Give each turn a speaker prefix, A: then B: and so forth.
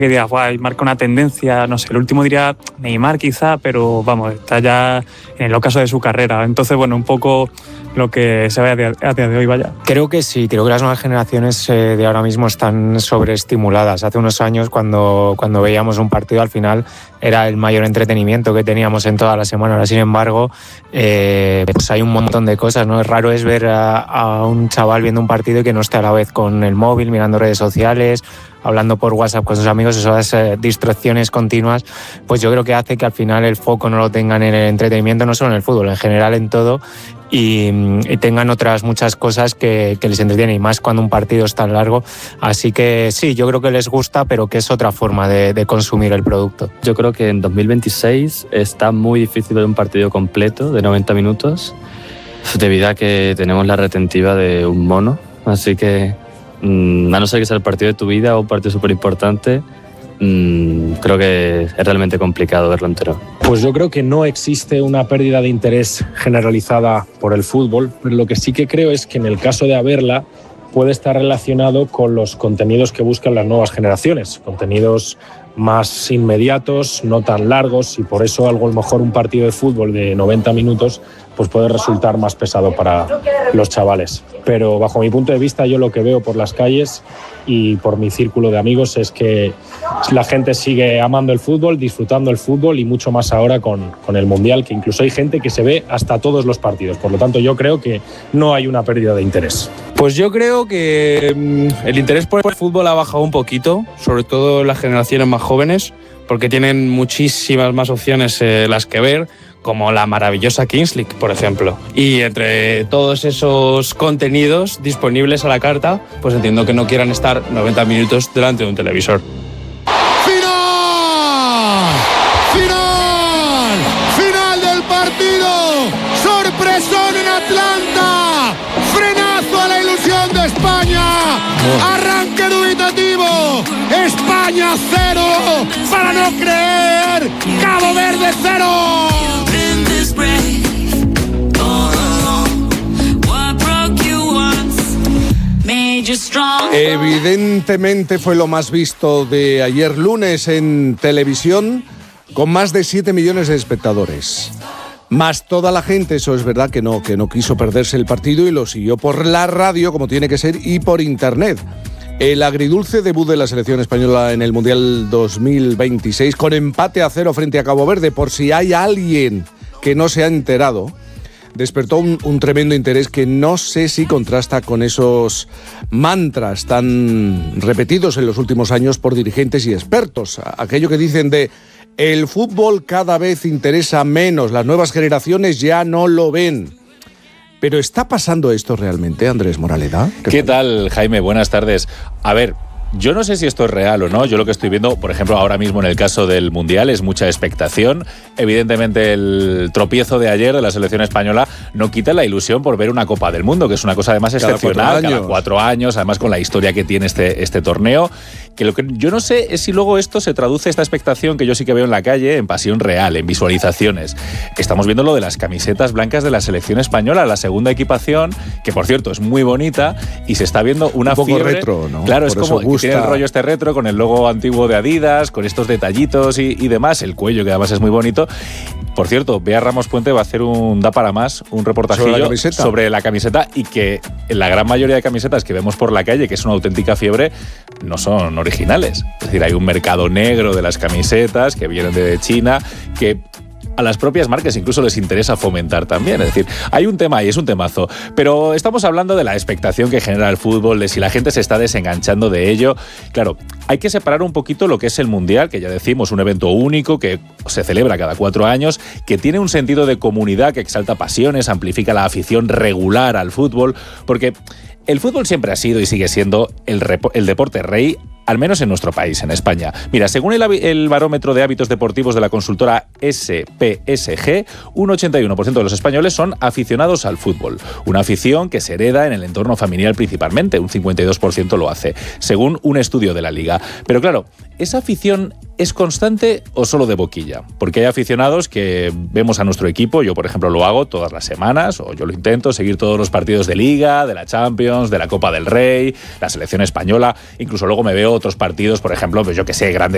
A: que digas, guay, marca una tendencia, no sé, el último diría Neymar quizá, pero vamos, está ya en el ocaso de su carrera. Entonces, bueno, un poco lo que se ve a día de hoy, vaya.
B: Creo que sí, creo que las nuevas generaciones de ahora mismo están sobreestimuladas. Hace unos años cuando veíamos un partido al final era el mayor entretenimiento que teníamos en toda la semana. Ahora, sin embargo, pues hay un montón de cosas, ¿no? Es raro es ver a un chaval viendo un partido y que no esté a la vez con el móvil, mirando redes sociales, hablando por WhatsApp con sus amigos. Esas distracciones continuas, pues yo creo que hace que al final el foco no lo tengan en el entretenimiento, no solo en el fútbol, en general en todo, y tengan otras muchas cosas que les entretienen, y más cuando un partido es tan largo. Así que sí, yo creo que les gusta, pero que es otra forma de consumir el producto.
C: Yo creo que en 2026 está muy difícil ver un partido completo de 90 minutos debido a que tenemos la retentiva de un mono, así que a no ser que sea el partido de tu vida o un partido súper importante, creo que es realmente complicado verlo entero.
D: Pues yo creo que no existe una pérdida de interés generalizada por el fútbol, pero lo que sí que creo es que en el caso de haberla puede estar relacionado con los contenidos que buscan las nuevas generaciones, contenidos más inmediatos, no tan largos, y por eso algo, a lo mejor un partido de fútbol de 90 minutos pues puede resultar más pesado para los chavales. Pero bajo mi punto de vista, yo lo que veo por las calles y por mi círculo de amigos es que la gente sigue amando el fútbol, disfrutando el fútbol, y mucho más ahora con el Mundial, que incluso hay gente que se ve hasta todos los partidos. Por lo tanto, yo creo que no hay una pérdida de interés.
E: Pues yo creo que el interés por el fútbol ha bajado un poquito, sobre todo en las generaciones más jóvenes, porque tienen muchísimas más opciones las que ver, como la maravillosa Kings League, por ejemplo. Y entre todos esos contenidos disponibles a la carta, pues entiendo que no quieran estar 90 minutos delante de un televisor.
F: ¡Final del partido! ¡Sorpresón en Atlanta! ¡Frenazo a la ilusión de España! ¡Arranque dubitativo! ¡España 0! ¡Para no creer! ¡Cabo Verde 0!
G: Evidentemente fue lo más visto de ayer lunes en televisión, con más de 7 millones de espectadores. Más toda la gente, eso es verdad, que no quiso perderse el partido y lo siguió por la radio, como tiene que ser, y por internet. El agridulce debut de la selección española en el Mundial 2026, con empate a 0 frente a Cabo Verde, por si hay alguien que no se ha enterado, despertó un tremendo interés que no sé si contrasta con esos mantras tan repetidos en los últimos años por dirigentes y expertos. Aquello que dicen de el fútbol cada vez interesa menos, las nuevas generaciones ya no lo ven. ¿Pero está pasando esto realmente, Andrés Moraleda?
H: ¿Qué tal, Jaime? Buenas tardes. A ver, yo no sé si esto es real o no. Yo lo que estoy viendo, por ejemplo, ahora mismo en el caso del Mundial, es mucha expectación. Evidentemente, el tropiezo de ayer de la selección española no quita la ilusión por ver una Copa del Mundo, que es una cosa además excepcional, cada 4 años, además con la historia que tiene este torneo. Que lo que yo no sé es si luego esto se traduce, esta expectación que yo sí que veo en la calle, en pasión real, en visualizaciones. Estamos viendo lo de las camisetas blancas de la selección española, la segunda equipación, que por cierto es muy bonita, y se está viendo una
G: poco
H: fiebre
G: retro, ¿no?
H: Claro,
G: por
H: es como que tiene el rollo este retro con el logo antiguo de Adidas, con estos detallitos y demás, el cuello que además es muy bonito. Por cierto, Bea Ramos Puente va a hacer un Da para Más, un reportajillo sobre la camiseta, y que la gran mayoría de camisetas que vemos por la calle, que es una auténtica fiebre, no son originales. Es decir, hay un mercado negro de las camisetas que vienen de China, que a las propias marcas incluso les interesa fomentar también. Es decir, hay un tema ahí, es un temazo. Pero estamos hablando de la expectación que genera el fútbol, de si la gente se está desenganchando de ello. Claro, hay que separar un poquito lo que es el Mundial, que ya decimos, un evento único que se celebra cada 4 años, que tiene un sentido de comunidad que exalta pasiones, amplifica la afición regular al fútbol, porque el fútbol siempre ha sido y sigue siendo el deporte rey, al menos en nuestro país, en España. Mira, según el barómetro de hábitos deportivos de la consultora SPSG, un 81% de los españoles son aficionados al fútbol. Una afición que se hereda en el entorno familiar principalmente, un 52% lo hace, según un estudio de la Liga. Pero claro, ¿esa afición es constante o solo de boquilla? Porque hay aficionados que vemos a nuestro equipo, yo por ejemplo lo hago todas las semanas, o yo lo intento, seguir todos los partidos de Liga, de la Champions, de la Copa del Rey, la selección española, incluso luego me veo otros partidos, por ejemplo, pues yo que sé, grandes